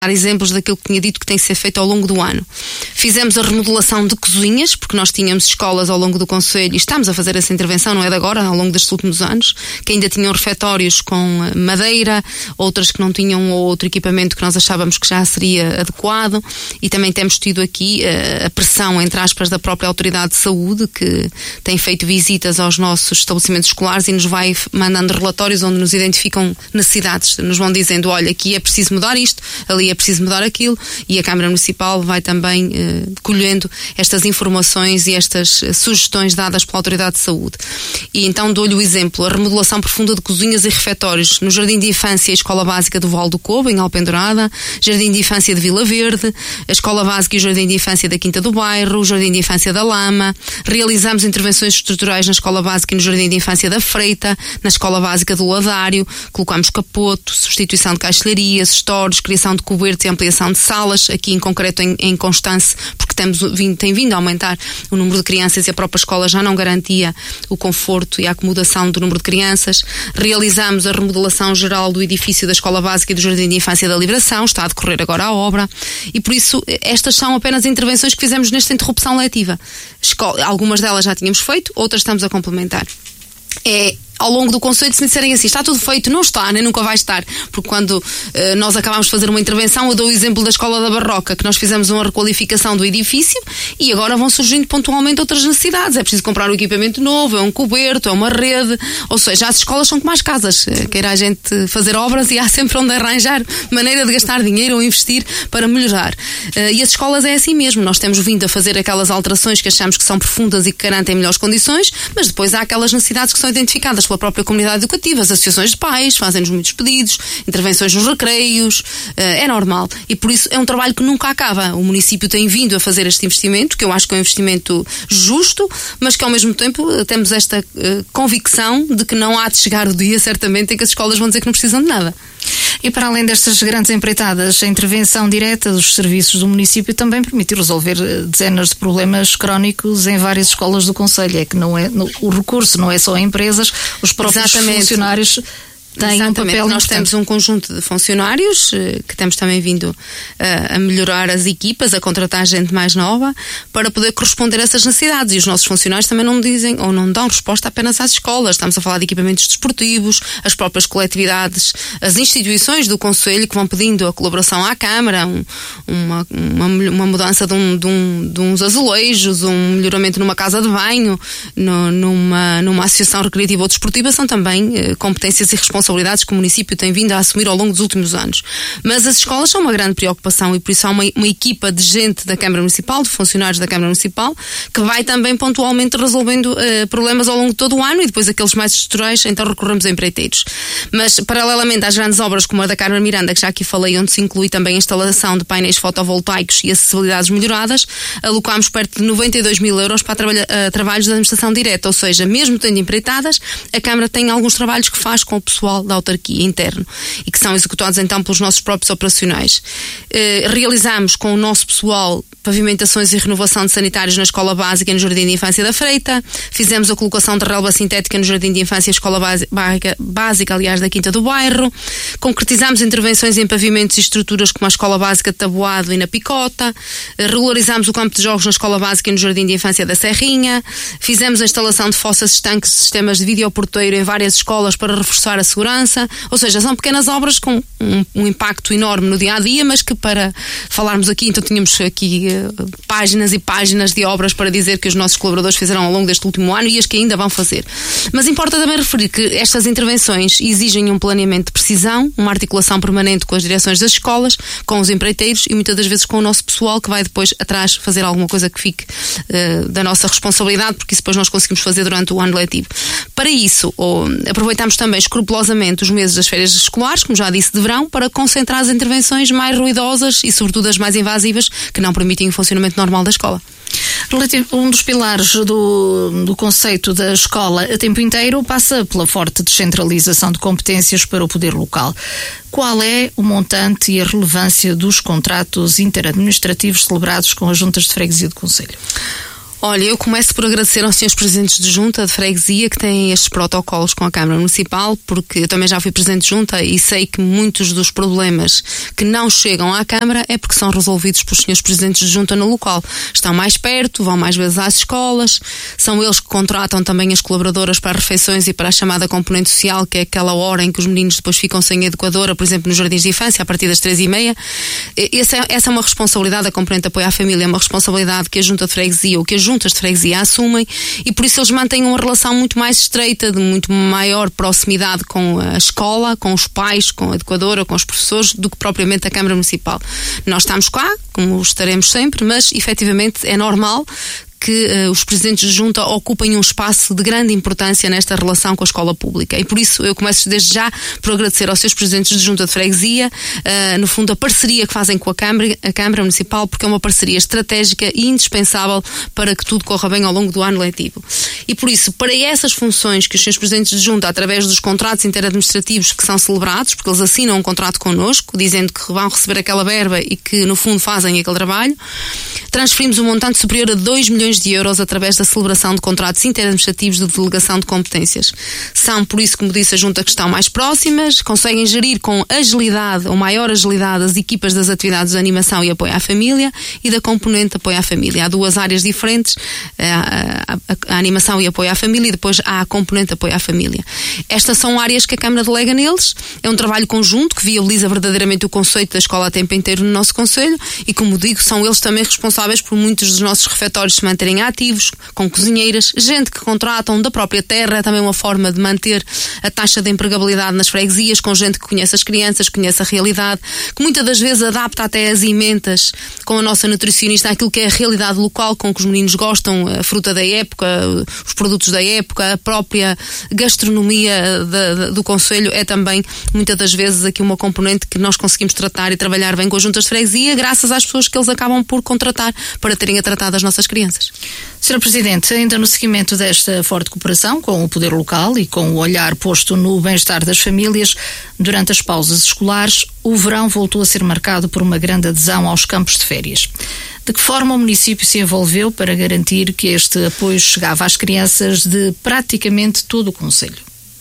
exemplos daquilo que tinha dito que tem que ser feito ao longo do ano. Fizemos a remodelação de cozinhas, porque nós tínhamos escolas ao longo do concelho e estamos a fazer essa intervenção, não é de agora, ao longo destes últimos anos, que ainda tinham refeitórios com madeira, outras que não tinham outro equipamento que nós achávamos que já seria adequado, e também temos tido aqui a pressão, entre aspas, da própria Autoridade de Saúde, que tem feito visitas aos nossos estabelecimentos escolares e nos vai mandando relatórios onde nos identificam necessidades, nos vão dizendo, olha, aqui é preciso mudar isto, ali é preciso mudar aquilo, e a Câmara Municipal vai também colhendo estas informações e estas sugestões dadas pela Autoridade de Saúde. E então dou-lhe o exemplo, a remodelação profunda de cozinhas e refeitórios no Jardim de Infância e Escola Básica do Val do Cobo, em Alpendurada, Jardim de Infância de Vila Verde, a Escola Básica e o Jardim de Infância da Quinta do Bairro, o Jardim de Infância da Lama. Realizamos intervenções estruturais na Escola Básica e no Jardim de Infância da Freita, na Escola Básica do Ladário, colocamos capoto, substituição de caixilharias, stores, criação de cobertos e ampliação de salas, aqui em concreto em Constance, porque tem vindo a aumentar o número de crianças e a própria escola já não garantia o conforto e a acomodação do número de crianças. Realizamos a remodelação geral do edifício da Escola Básica e do Jardim de Infância da Liberação, está a decorrer agora a obra, e por isso estas são apenas intervenções que fizemos nesta interrupção letiva. Algumas delas já tínhamos feito, outras estamos a complementar. Ao longo do concelho, se me disserem assim, está tudo feito, não está, nem nunca vai estar, porque quando nós acabámos de fazer uma intervenção, eu dou o exemplo da Escola da Barroca, que nós fizemos uma requalificação do edifício e agora vão surgindo pontualmente outras necessidades, é preciso comprar um equipamento novo, é um coberto, é uma rede, ou seja, as escolas são como as casas, queira a gente fazer obras e há sempre onde arranjar maneira de gastar dinheiro ou investir para melhorar. E as escolas é assim mesmo, nós temos vindo a fazer aquelas alterações que achamos que são profundas e que garantem melhores condições, mas depois há aquelas necessidades que são identificadas pela própria comunidade educativa, as associações de pais fazem-nos muitos pedidos, intervenções nos recreios, é normal, e por isso é um trabalho que nunca acaba. O município tem vindo a fazer este investimento, que eu acho que é um investimento justo, mas que ao mesmo tempo temos esta convicção de que não há de chegar o dia, certamente, em que as escolas vão dizer que não precisam de nada. E para além destas grandes empreitadas, a intervenção direta dos serviços do município também permitiu resolver dezenas de problemas crónicos em várias escolas do concelho. É que não é, o recurso não é só a empresas, os próprios funcionários têm um papel importante. Nós temos um conjunto de funcionários que temos também vindo a melhorar as equipas, a contratar gente mais nova para poder corresponder a essas necessidades, e os nossos funcionários também não dizem ou não dão resposta apenas às escolas. Estamos a falar de equipamentos desportivos, as próprias coletividades, as instituições do concelho que vão pedindo a colaboração à Câmara, uma mudança de uns azulejos, um melhoramento numa casa de banho, numa associação recreativa ou desportiva, são também competências e responsabilidades que o município tem vindo a assumir ao longo dos últimos anos. Mas as escolas são uma grande preocupação e por isso há uma equipa de gente da Câmara Municipal, de funcionários da Câmara Municipal, que vai também pontualmente resolvendo problemas ao longo de todo o ano, e depois aqueles mais estruturais, então recorremos a empreiteiros. Mas, paralelamente às grandes obras como a da Carmen Miranda, que já aqui falei, onde se inclui também a instalação de painéis fotovoltaicos e acessibilidades melhoradas, alocámos perto de 92 mil euros para trabalhos de administração direta, ou seja, mesmo tendo empreitadas, a Câmara tem alguns trabalhos que faz com o pessoal da autarquia interno e que são executados então pelos nossos próprios operacionais. Realizamos com o nosso pessoal pavimentações e renovação de sanitários na Escola Básica e no Jardim de Infância da Freita. Fizemos a colocação de relva sintética no Jardim de Infância e Escola Básica, aliás, da Quinta do Bairro. Concretizamos intervenções em pavimentos e estruturas como a Escola Básica de Taboado e na Picota. Regularizamos o campo de jogos na Escola Básica e no Jardim de Infância da Serrinha. Fizemos a instalação de fossas estanques e sistemas de videoporteiro em várias escolas para reforçar a segurança. Ou seja, são pequenas obras com um impacto enorme no dia-a-dia, mas que, para falarmos aqui, então tínhamos aqui páginas e páginas de obras para dizer que os nossos colaboradores fizeram ao longo deste último ano e as que ainda vão fazer. Mas importa também referir que estas intervenções exigem um planeamento de precisão, uma articulação permanente com as direções das escolas, com os empreiteiros e muitas das vezes com o nosso pessoal, que vai depois atrás fazer alguma coisa que fique da nossa responsabilidade, porque isso depois nós conseguimos fazer durante o ano letivo. Para isso, aproveitamos também escrupulosamente os meses das férias escolares, como já disse, de verão, para concentrar as intervenções mais ruidosas e sobretudo as mais invasivas, que não permitem o funcionamento normal da escola. Um dos pilares do conceito da escola a tempo inteiro passa pela forte descentralização de competências para o poder local. Qual é o montante e a relevância dos contratos interadministrativos celebrados com as juntas de freguesia do concelho? Olha, eu começo por agradecer aos senhores presidentes de junta de freguesia que têm estes protocolos com a Câmara Municipal, porque eu também já fui presidente de junta e sei que muitos dos problemas que não chegam à Câmara é porque são resolvidos pelos senhores presidentes de junta no local. Estão mais perto, vão mais vezes às escolas, são eles que contratam também as colaboradoras para refeições e para a chamada componente social, que é aquela hora em que os meninos depois ficam sem educadora, por exemplo, nos jardins de infância, a partir das 3h30. Essa é uma responsabilidade da componente de apoio à família, é uma responsabilidade que a junta de freguesia ou que as juntas de freguesia assumem, e por isso eles mantêm uma relação muito mais estreita, de muito maior proximidade com a escola, com os pais, com a educadora, com os professores, do que propriamente a Câmara Municipal. Nós estamos cá, como estaremos sempre, mas efetivamente é normal que os presidentes de junta ocupem um espaço de grande importância nesta relação com a escola pública. E por isso eu começo desde já por agradecer aos seus presidentes de junta de freguesia, no fundo a parceria que fazem com a Câmara Municipal, porque é uma parceria estratégica e indispensável para que tudo corra bem ao longo do ano letivo. E por isso, para essas funções que os seus presidentes de junta, através dos contratos interadministrativos que são celebrados, porque eles assinam um contrato connosco, dizendo que vão receber aquela verba e que no fundo fazem aquele trabalho, transferimos um montante superior a 2 milhões de euros através da celebração de contratos interadministrativos de delegação de competências. São, por isso, como disse, a junta que estão mais próximas, conseguem gerir com agilidade, ou maior agilidade, as equipas das atividades de animação e apoio à família e da componente de apoio à família. Há duas áreas diferentes, a animação e apoio à família, e depois há a componente de apoio à família. Estas são áreas que a Câmara delega neles, é um trabalho conjunto que viabiliza verdadeiramente o conceito da escola a tempo inteiro no nosso concelho, e como digo, são eles também responsáveis por muitos dos nossos refeitórios se manterem ativos, com cozinheiras, gente que contratam da própria terra, é também uma forma de manter a taxa de empregabilidade nas freguesias, com gente que conhece as crianças, conhece a realidade, que muitas das vezes adapta até as emendas com a nossa nutricionista àquilo que é a realidade local, com que os meninos gostam, a fruta da época, os produtos da época, a própria gastronomia do concelho é também muitas das vezes aqui uma componente que nós conseguimos tratar e trabalhar bem com as juntas de freguesia, graças às pessoas que eles acabam por contratar para terem a tratar das nossas crianças. Sra. Presidente, ainda no seguimento desta forte cooperação com o poder local e com o olhar posto no bem-estar das famílias, durante as pausas escolares, o verão voltou a ser marcado por uma grande adesão aos campos de férias. De que forma o município se envolveu para garantir que este apoio chegava às crianças de praticamente todo o concelho?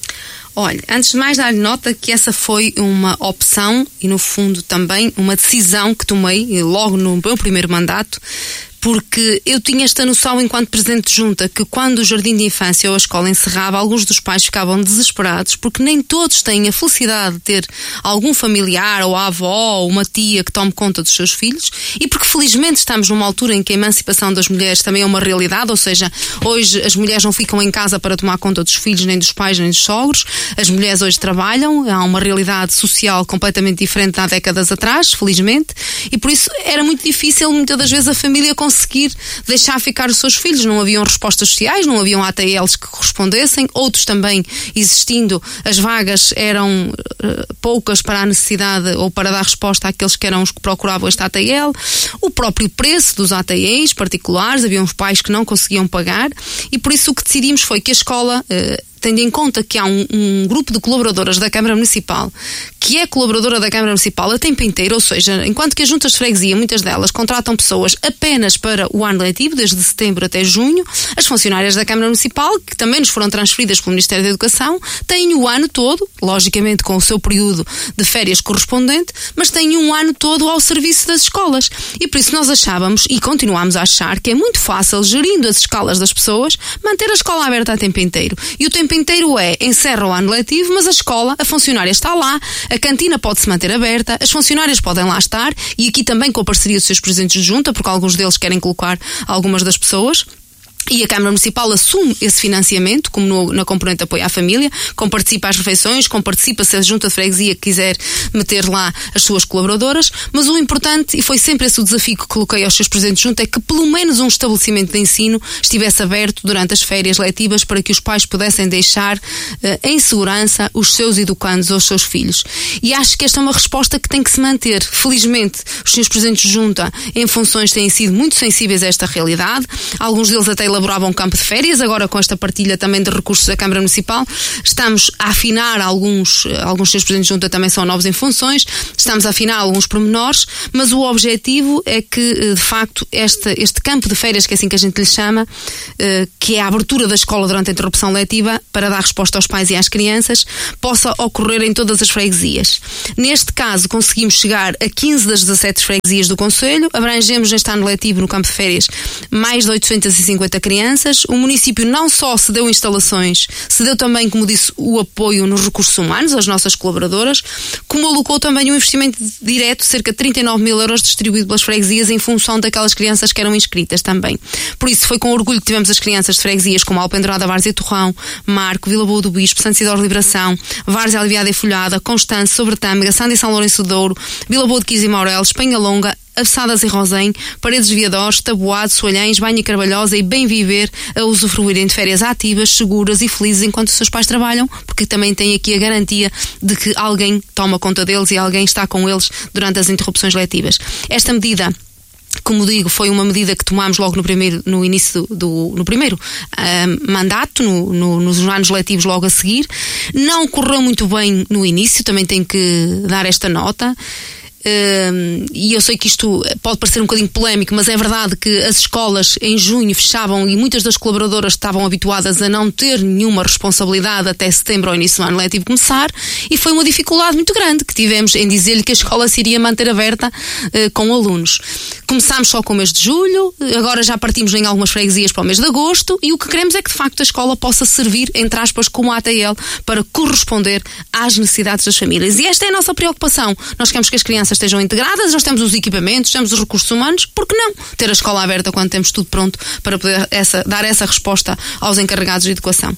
Olha, antes de mais dar-lhe nota que essa foi uma opção e no fundo também uma decisão que tomei logo no meu primeiro mandato, porque eu tinha esta noção enquanto presidente de junta que quando o jardim de infância ou a escola encerrava, alguns dos pais ficavam desesperados porque nem todos têm a felicidade de ter algum familiar ou a avó ou uma tia que tome conta dos seus filhos, e porque felizmente estamos numa altura em que a emancipação das mulheres também é uma realidade, ou seja, hoje as mulheres não ficam em casa para tomar conta dos filhos, nem dos pais, nem dos sogros. As mulheres hoje trabalham, há uma realidade social completamente diferente de há décadas atrás, felizmente, e por isso era muito difícil muitas das vezes a família conseguir deixar ficar os seus filhos. Não haviam respostas sociais, não haviam ATLs que correspondessem, outros também existindo, as vagas eram poucas para a necessidade ou para dar resposta àqueles que eram os que procuravam este ATL, o próprio preço dos ATLs particulares, havia uns pais que não conseguiam pagar, e por isso o que decidimos foi que a escola, tendo em conta que há um grupo de colaboradoras da Câmara Municipal que é colaboradora da Câmara Municipal a tempo inteiro, ou seja, enquanto que as juntas de freguesia, muitas delas contratam pessoas apenas para o ano letivo, desde setembro até junho, as funcionárias da Câmara Municipal, que também nos foram transferidas pelo Ministério da Educação, têm o ano todo, logicamente com o seu período de férias correspondente, mas têm um ano todo ao serviço das escolas. E por isso nós achávamos, e continuamos a achar, que é muito fácil, gerindo as escalas das pessoas, manter a escola aberta a tempo inteiro. E o tempo inteiro encerra o ano letivo, mas a escola, a funcionária está lá, a cantina pode-se manter aberta, as funcionárias podem lá estar, e aqui também com a parceria dos seus presidentes de junta, porque alguns deles querem colocar algumas das pessoas. E a Câmara Municipal assume esse financiamento, como na componente de apoio à família, comparticipa às refeições, comparticipa se a junta de freguesia quiser meter lá as suas colaboradoras, mas o importante, e foi sempre esse o desafio que coloquei aos seus presidentes de junta, é que pelo menos um estabelecimento de ensino estivesse aberto durante as férias letivas para que os pais pudessem deixar em segurança os seus educandos ou os seus filhos. E acho que esta é uma resposta que tem que se manter. Felizmente, os seus presidentes de junta em funções têm sido muito sensíveis a esta realidade, alguns deles até elaboraram elaborava um campo de férias, agora com esta partilha também de recursos da Câmara Municipal, estamos a afinar alguns senhores presidentes de junta também são novos em funções, estamos a afinar alguns pormenores, mas o objetivo é que, de facto, este campo de férias, que é assim que a gente lhe chama, que é a abertura da escola durante a interrupção letiva, para dar resposta aos pais e às crianças, possa ocorrer em todas as freguesias. Neste caso, conseguimos chegar a 15 das 17 freguesias do concelho, abrangemos neste ano letivo no campo de férias mais de 850 crianças. O município não só cedeu instalações, cedeu também, como disse, o apoio nos recursos humanos às nossas colaboradoras, como alocou também um investimento direto, cerca de 39 mil euros distribuído pelas freguesias em função daquelas crianças que eram inscritas também. Por isso, foi com orgulho que tivemos as crianças de freguesias como Alpendurada, Várzea e Torrão, Marco, Vila Boa do Bispo, Santo Isidoro de Liberação, Várzea Aliviada e Folhada, Constance, Sobretâmega, Santa e São Lourenço de Douro, Vila Boa de Quis e Maurelos, Penha Longa, Avessadas e Rosém, Paredes de Viadores, Taboado, Soalhães, Banha Carvalhosa e Bem Viver, a usufruírem de férias ativas, seguras e felizes enquanto os seus pais trabalham, porque também têm aqui a garantia de que alguém toma conta deles e alguém está com eles durante as interrupções letivas. Esta medida, como digo, foi uma medida que tomámos logo no primeiro mandato, nos anos letivos logo a seguir. Não correu muito bem no início, também tenho que dar esta nota. E eu sei que isto pode parecer um bocadinho polémico, mas é verdade que as escolas em junho fechavam e muitas das colaboradoras estavam habituadas a não ter nenhuma responsabilidade até setembro, ao início do ano letivo começar, e foi uma dificuldade muito grande que tivemos em dizer-lhe que a escola se iria manter aberta com alunos. Começámos só com o mês de julho, agora já partimos em algumas freguesias para o mês de agosto, e o que queremos é que de facto a escola possa servir, entre aspas, como a ATL, para corresponder às necessidades das famílias. E esta é a nossa preocupação. Nós queremos que as crianças estejam integradas, nós temos os equipamentos, temos os recursos humanos, por que não ter a escola aberta quando temos tudo pronto para poder dar essa resposta aos encarregados de educação?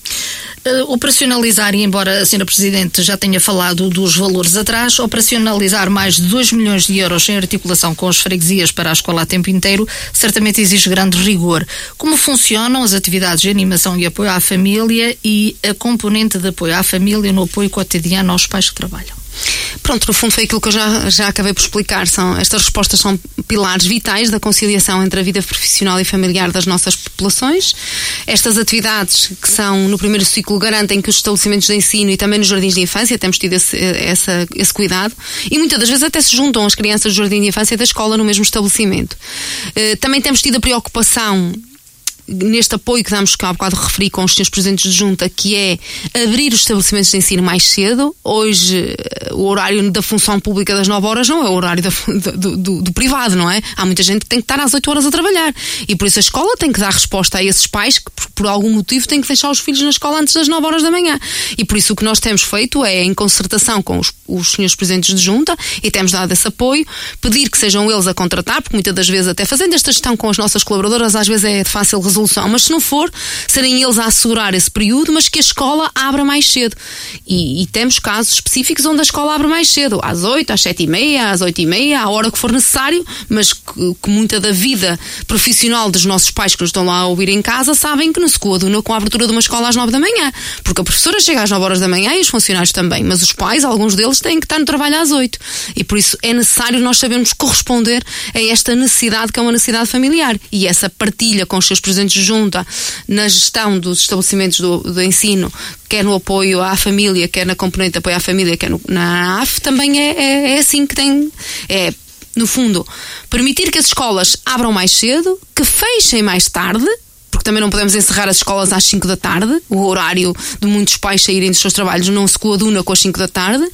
Operacionalizar, e embora a Sra. Presidente já tenha falado dos valores atrás, operacionalizar mais de 2 milhões de euros em articulação com as freguesias para a escola a tempo inteiro certamente exige grande rigor. Como funcionam as atividades de animação e apoio à família e a componente de apoio à família no apoio cotidiano aos pais que trabalham? Pronto, no fundo foi aquilo que eu já acabei por explicar. Estas respostas são pilares vitais da conciliação entre a vida profissional e familiar das nossas populações. Estas atividades, que são no primeiro ciclo, garantem que os estabelecimentos de ensino e também nos jardins de infância, temos tido esse cuidado, e muitas das vezes até se juntam as crianças do jardim de infância e da escola no mesmo estabelecimento. Também temos tido a preocupação neste apoio que damos, que há bocado referi com os senhores presidentes de junta, que é abrir os estabelecimentos de ensino mais cedo. Hoje o horário da função pública das 9 horas não é o horário do privado, não é? Há muita gente que tem que estar às 8 horas a trabalhar, e por isso a escola tem que dar resposta a esses pais que por algum motivo têm que deixar os filhos na escola antes das 9 horas da manhã. E por isso o que nós temos feito é, em concertação com os senhores presidentes de junta, e temos dado esse apoio, pedir que sejam eles a contratar, porque muitas das vezes, até fazendo esta gestão com as nossas colaboradoras, às vezes é de fácil resolução, mas se não for, serem eles a assegurar esse período, mas que a escola abra mais cedo. E temos casos específicos onde a escola abre mais cedo, às 8, às 7h30, às 8h30, à hora que for necessário, mas que muita da vida profissional dos nossos pais que nos estão lá a ouvir em casa sabem que não se coaduna com a abertura de uma escola às 9 da manhã, porque a professora chega às 9 horas da manhã e os funcionários também, mas os pais, alguns deles, têm que estar no trabalho às 8, e por isso é necessário nós sabermos corresponder a esta necessidade, que é uma necessidade familiar, e essa partilha com os seus presidentes de junta na gestão dos estabelecimentos do ensino, quer no apoio à família, quer na componente de apoio à família, quer na AF, também é assim que tem, no fundo, permitir que as escolas abram mais cedo, que fechem mais tarde, porque também não podemos encerrar as escolas às 5 da tarde, o horário de muitos pais saírem dos seus trabalhos não se coaduna com as 5 da tarde,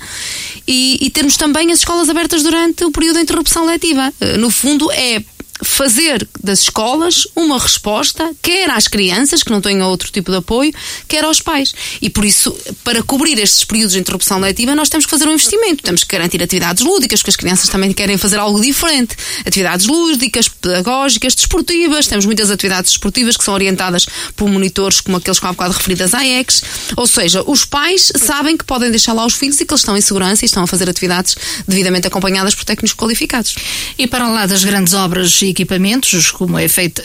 e termos também as escolas abertas durante o período de interrupção letiva. No fundo, é fazer das escolas uma resposta, quer às crianças que não têm outro tipo de apoio, quer aos pais. E por isso, para cobrir estes períodos de interrupção letiva, nós temos que fazer um investimento. Temos que garantir atividades lúdicas, porque as crianças também querem fazer algo diferente. Atividades lúdicas, pedagógicas, desportivas. Temos muitas atividades desportivas que são orientadas por monitores como aqueles que há bocado referidas à AECs. Ou seja, os pais sabem que podem deixar lá os filhos e que eles estão em segurança e estão a fazer atividades devidamente acompanhadas por técnicos qualificados. E para lá das grandes obras e equipamentos, como é feita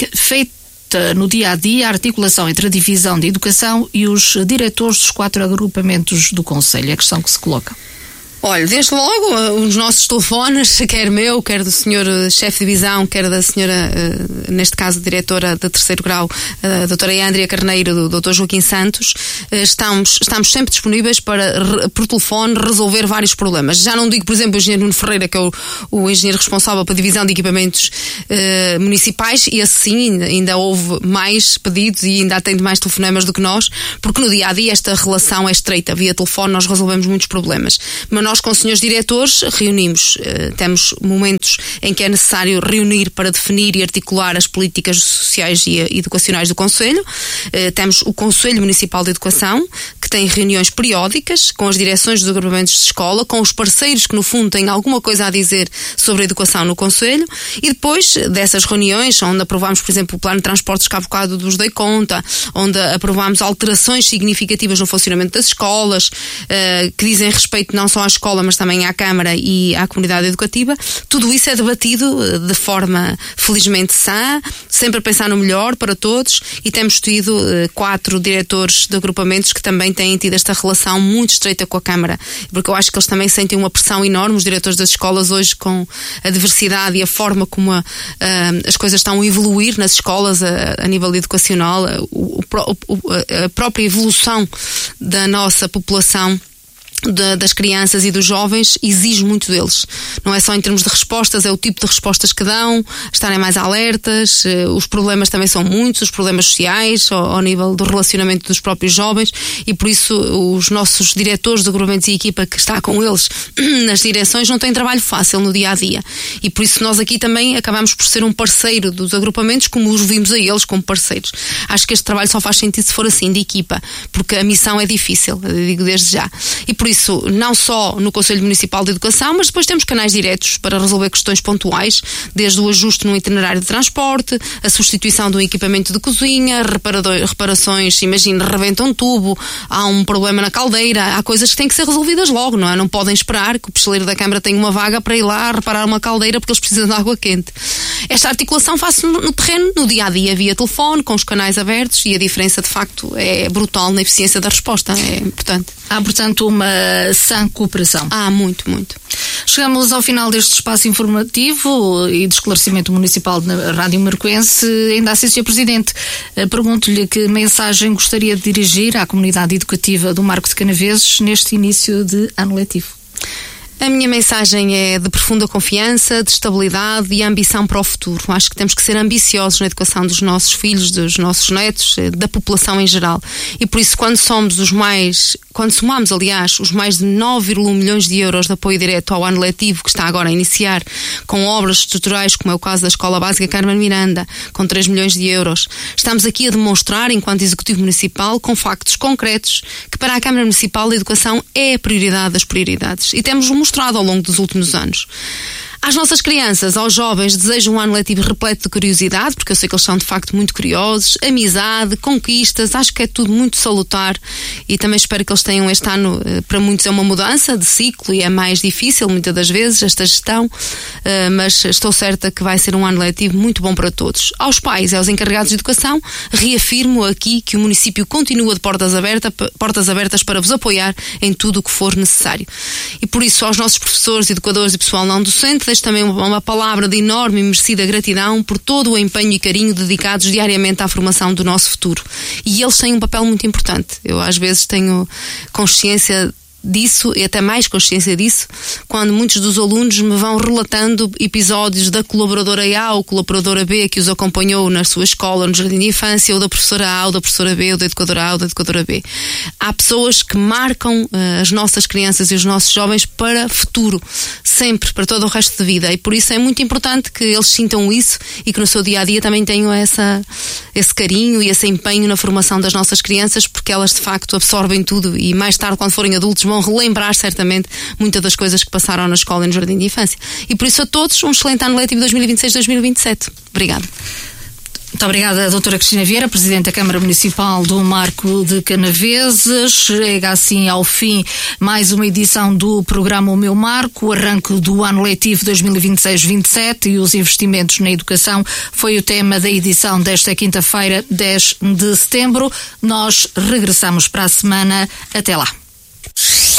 no dia a dia a articulação entre a divisão de educação e os diretores dos 4 agrupamentos do concelho, é a questão que se coloca. Olha, desde logo, os nossos telefones, quer meu, quer do senhor chefe de divisão, quer da senhora, neste caso, diretora de 3º grau, a doutora Andrea Carneiro, do doutor Joaquim Santos, estamos sempre disponíveis para, por telefone, resolver vários problemas. Já não digo, por exemplo, o engenheiro Nuno Ferreira, que é o engenheiro responsável pela divisão de equipamentos municipais, e assim ainda houve mais pedidos e ainda atende mais telefonemas do que nós, porque no dia-a-dia esta relação é estreita. Via telefone nós resolvemos muitos problemas. Mas nós, com os senhores diretores, reunimos, temos momentos em que é necessário reunir para definir e articular as políticas sociais e educacionais do Concelho. Temos o Conselho Municipal de Educação, que tem reuniões periódicas com as direções dos agrupamentos de escola, com os parceiros que, no fundo, têm alguma coisa a dizer sobre a educação no Concelho, e depois dessas reuniões, onde aprovamos, por exemplo, o plano de transportes que há bocado vos dei conta, onde aprovamos alterações significativas no funcionamento das escolas, que dizem respeito não só às escola, mas também à Câmara e à comunidade educativa. Tudo isso é debatido de forma felizmente sã, sempre a pensar no melhor para todos, e temos tido 4 diretores de agrupamentos que também têm tido esta relação muito estreita com a Câmara, porque eu acho que eles também sentem uma pressão enorme, os diretores das escolas hoje, com a diversidade e a forma como as coisas estão a evoluir nas escolas a nível educacional, a própria evolução da nossa população, das crianças e dos jovens, exige muito deles. Não é só em termos de respostas, é o tipo de respostas que dão, estarem mais alertas. Os problemas também são muitos, os problemas sociais, ao nível do relacionamento dos próprios jovens, e por isso os nossos diretores de agrupamentos e equipa que está com eles nas direções não têm trabalho fácil no dia-a-dia. E por isso nós aqui também acabamos por ser um parceiro dos agrupamentos, como os vimos a eles como parceiros. Acho que este trabalho só faz sentido se for assim, de equipa, porque a missão é difícil, eu digo desde já. E por isso, não só no Conselho Municipal de Educação, mas depois temos canais diretos para resolver questões pontuais, desde o ajuste no itinerário de transporte, a substituição de um equipamento de cozinha, reparações, imagina, rebenta um tubo, há um problema na caldeira, há coisas que têm que ser resolvidas logo, não é? Não podem esperar que o picheleiro da Câmara tenha uma vaga para ir lá reparar uma caldeira porque eles precisam de água quente. Esta articulação faz-se no terreno, no dia-a-dia, via telefone, com os canais abertos, e a diferença, de facto, é brutal na eficiência da resposta, é importante. Há, portanto, uma sã cooperação. Muito, muito. Chegamos ao final deste espaço informativo e de esclarecimento municipal na Rádio Marcoense. Ainda assim, Sr. Presidente, pergunto-lhe que mensagem gostaria de dirigir à comunidade educativa do Marco de Canaveses neste início de ano letivo. A minha mensagem é de profunda confiança, de estabilidade e ambição para o futuro. Acho que temos que ser ambiciosos na educação dos nossos filhos, dos nossos netos, da população em geral. E por isso, quando somamos, aliás, os mais de 9,1 milhões de euros de apoio direto ao ano letivo que está agora a iniciar, com obras estruturais, como é o caso da Escola Básica Carmen Miranda, com 3 milhões de euros, estamos aqui a demonstrar, enquanto Executivo Municipal, com factos concretos, que para a Câmara Municipal a educação é a prioridade das prioridades. E temos mostrado ao longo dos últimos anos. Às nossas crianças, aos jovens, desejo um ano letivo repleto de curiosidade, porque eu sei que eles são de facto muito curiosos, amizade, conquistas, acho que é tudo muito salutar, e também espero que eles tenham este ano, para muitos é uma mudança de ciclo e é mais difícil muitas das vezes esta gestão, mas estou certa que vai ser um ano letivo muito bom para todos. Aos pais e aos encarregados de educação, reafirmo aqui que o município continua de portas abertas para vos apoiar em tudo o que for necessário. E por isso, aos nossos professores, educadores e pessoal não docente, deixo também uma palavra de enorme e merecida gratidão por todo o empenho e carinho dedicados diariamente à formação do nosso futuro. E eles têm um papel muito importante. Eu às vezes tenho consciência disso, e até mais consciência disso, quando muitos dos alunos me vão relatando episódios da colaboradora A ou colaboradora B que os acompanhou na sua escola, no jardim de infância, ou da professora A ou da professora B, ou da educadora A ou da educadora B. Há pessoas que marcam as nossas crianças e os nossos jovens para futuro, sempre, para todo o resto da vida, e por isso é muito importante que eles sintam isso e que no seu dia-a-dia também tenham esse carinho e esse empenho na formação das nossas crianças, porque elas de facto absorvem tudo e mais tarde, quando forem adultos, vão relembrar certamente muitas das coisas que passaram na escola e no jardim de infância. E por isso a todos um excelente ano letivo 2026-2027. Obrigada. Muito obrigada, doutora Cristina Vieira, Presidente da Câmara Municipal do Marco de Canaveses. Chega assim ao fim mais uma edição do programa O Meu Marco. O arranque do ano letivo 2026-27 e os investimentos na educação foi o tema da edição desta quinta-feira, 10 de setembro. Nós regressamos para a semana. Até lá.